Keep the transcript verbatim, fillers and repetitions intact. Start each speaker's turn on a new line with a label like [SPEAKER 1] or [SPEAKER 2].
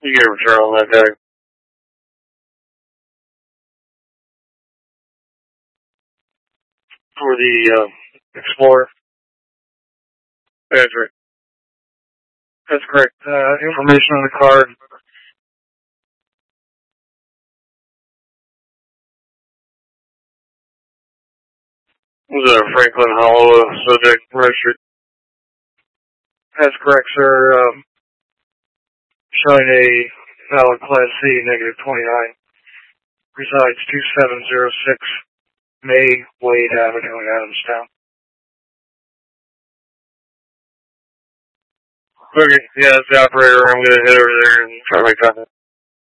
[SPEAKER 1] You get a return on that guy. For the uh, Explorer. That's right. That's correct. Uh, information on the card. Was a Franklin Hollow subject registered. That's correct, sir. Um, showing a valid Class C, negative twenty-nine. Resides two seven zero six May Wade Avenue in Adamstown. Okay, yeah, that's the operator. I'm going to head over there and try to make contact.